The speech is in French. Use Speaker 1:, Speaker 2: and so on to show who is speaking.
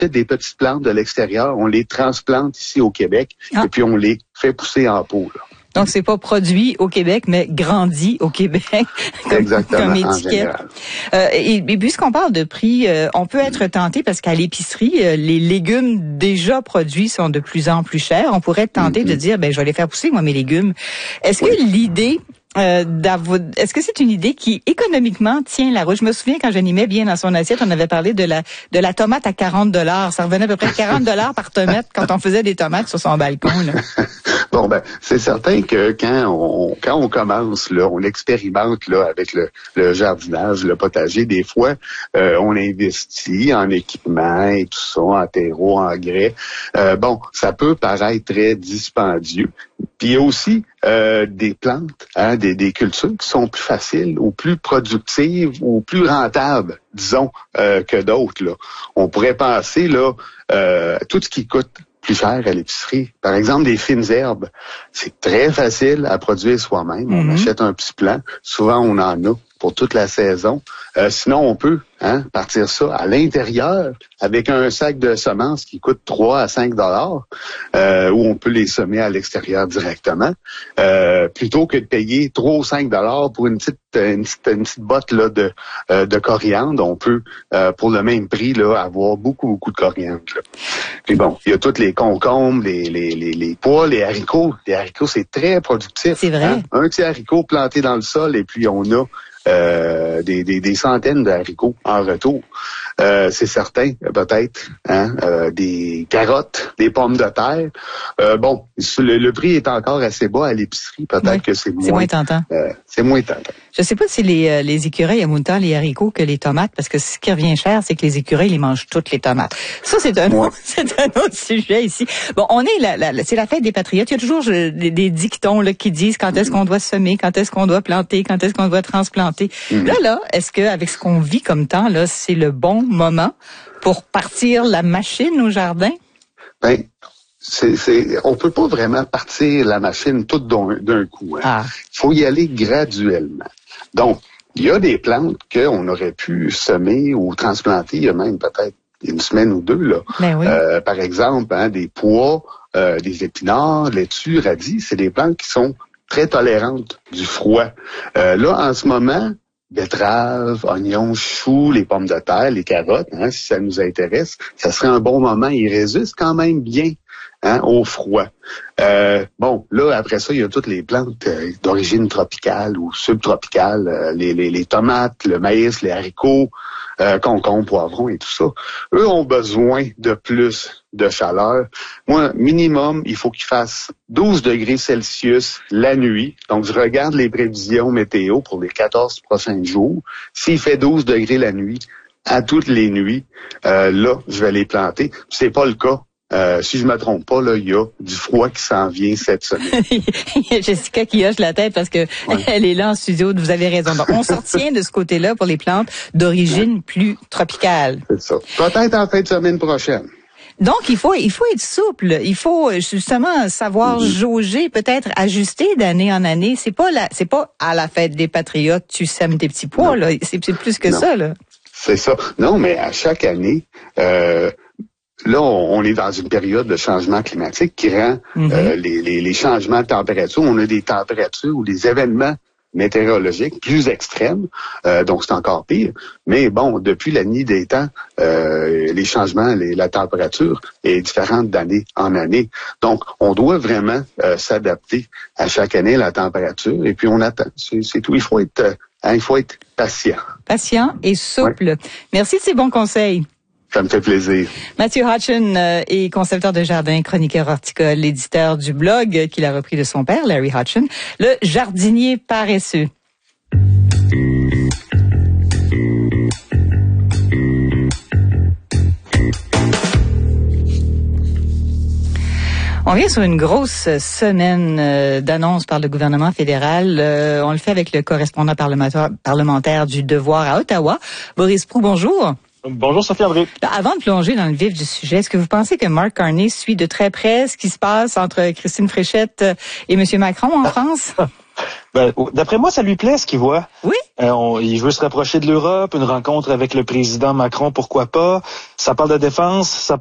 Speaker 1: des petites plantes de l'extérieur, on les transplante ici au Québec et puis on les fait pousser en pot, là.
Speaker 2: Donc, c'est pas produit au Québec, mais grandi au Québec comme étiquette. Et puisqu'on parle de prix, on peut être tenté parce qu'à l'épicerie, les légumes déjà produits sont de plus en plus chers. On pourrait être tenté de dire, je vais les faire pousser, moi, mes légumes. Est-ce que l'idée est-ce que c'est une idée qui économiquement tient la route? Je me souviens quand j'animais bien dans son assiette, on avait parlé de la tomate à 40 $. Ça revenait à peu près 40 $ par tomate quand on faisait des tomates sur son balcon, là.
Speaker 1: Bon, c'est certain que quand on commence, là, on expérimente, là, avec le jardinage, le potager, des fois, on investit en équipement et tout ça, en terreau, en engrais. Ça peut paraître très dispendieux. Puis il y a aussi des plantes, des cultures qui sont plus faciles ou plus productives ou plus rentables, disons, que d'autres, là. On pourrait penser, là, tout ce qui coûte plus cher à l'épicerie. Par exemple, des fines herbes. C'est très facile à produire soi-même. On achète un petit plant. Souvent, on en a pour toute la saison. Sinon, on peut partir ça à l'intérieur avec un sac de semences qui coûte 3 à 5 $, où on peut les semer à l'extérieur directement, plutôt que de payer 3 ou 5 $ pour une petite botte là de coriandre. On peut, pour le même prix, là, avoir beaucoup de coriandre, là. Puis bon, il y a tous les concombres, les pois, les haricots. Les haricots, c'est très productif.
Speaker 2: C'est vrai.
Speaker 1: Un petit haricot planté dans le sol et puis on a des centaines de haricots en retour. C'est certain, peut-être, des carottes, des pommes de terre. Le prix est encore assez bas à l'épicerie. Peut-être que c'est moins
Speaker 2: tentant.
Speaker 1: C'est moins tentant.
Speaker 2: Je sais pas si les écureuils aiment autant les haricots que les tomates, parce que ce qui revient cher, c'est que les écureuils, ils mangent toutes les tomates. Ça, c'est un autre sujet ici. Bon, on est c'est la fête des patriotes. Il y a toujours des dictons là qui disent quand est-ce qu'on doit semer, quand est-ce qu'on doit planter, quand est-ce qu'on doit transplanter. Là, est-ce que avec ce qu'on vit comme temps, là, c'est le bon moment pour partir la machine au jardin?
Speaker 1: On peut pas vraiment partir la machine toute d'un coup. Il faut y aller graduellement. Donc, il y a des plantes qu'on aurait pu semer ou transplanter il y a même peut-être une semaine ou deux, là. Par exemple, des pois, des épinards, laitues, radis, c'est des plantes qui sont très tolérantes du froid. Là, en ce moment, betteraves, oignons, choux, les pommes de terre, les carottes, si ça nous intéresse, ça serait un bon moment. Ils résistent quand même bien au froid. Là, après ça, il y a toutes les plantes d'origine tropicale ou subtropicale, les tomates, le maïs, les haricots, concombres, poivrons et tout ça. Eux ont besoin de plus de chaleur. Moi, minimum, il faut qu'il fasse 12 degrés Celsius la nuit. Donc, je regarde les prévisions météo pour les 14 prochains jours. S'il fait 12 degrés la nuit, à toutes les nuits, là, je vais les planter. C'est pas le cas. Si je me trompe pas, là, il y a du froid qui s'en vient cette semaine.
Speaker 2: Il y a Jessica qui hoche la tête parce que elle est là en studio. Vous avez raison. Donc, on s'en tient de ce côté-là pour les plantes d'origine plus tropicale.
Speaker 1: C'est ça. Peut-être en fin de semaine prochaine.
Speaker 2: Donc, il faut être souple. Il faut justement savoir jauger, peut-être ajuster d'année en année. C'est pas à la fête des patriotes, tu sèmes tes petits pois, là. C'est plus que ça, là.
Speaker 1: C'est ça. Non, mais à chaque année, là, on est dans une période de changement climatique qui rend les changements de température. On a des températures ou des événements météorologiques plus extrêmes, donc c'est encore pire. Mais bon, depuis la nuit des temps, les changements, la température est différente d'année en année. Donc, on doit vraiment s'adapter à chaque année la température et puis on attend. C'est tout. Il faut être patient.
Speaker 2: Patient et souple. Ouais. Merci de ces bons conseils.
Speaker 1: Ça me fait plaisir.
Speaker 2: Matthew Hodgson est concepteur de jardin, chroniqueur horticole, éditeur du blog qu'il a repris de son père, Larry Hodgson, le jardinier paresseux. On vient sur une grosse semaine d'annonces par le gouvernement fédéral. On le fait avec le correspondant parlementaire du Devoir à Ottawa, Boris Proulx. Bonjour.
Speaker 3: Bonjour Sophie André.
Speaker 2: Avant de plonger dans le vif du sujet, est-ce que vous pensez que Mark Carney suit de très près ce qui se passe entre Christine Fréchette et M. Macron en France?
Speaker 3: Ben, d'après moi, ça lui plaît ce qu'il voit.
Speaker 2: Oui.
Speaker 3: Il veut se rapprocher de l'Europe, une rencontre avec le président Macron, pourquoi pas. Ça parle de défense, ça